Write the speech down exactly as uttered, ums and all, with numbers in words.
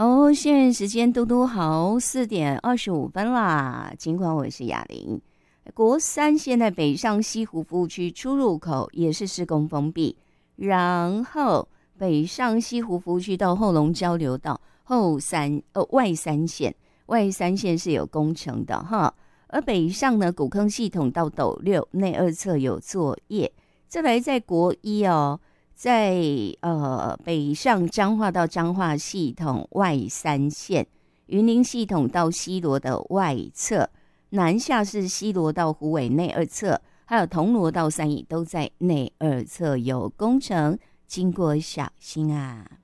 好，现在时间嘟嘟好，四点二十五分啦。尽管我是雅玲，国三现在北上西湖服务区出入口也是施工封闭，然后北上西湖服务区到后龙交流道后三呃外三线，外三线是有工程的哈。而北上呢，古坑系统到斗六内二侧有作业。再来在国一哦。在呃北上彰化到彰化系统外三线，云林系统到西螺的外侧，南下是西螺到虎尾内二侧，还有铜锣到三义都在内二侧有工程，经过小心啊。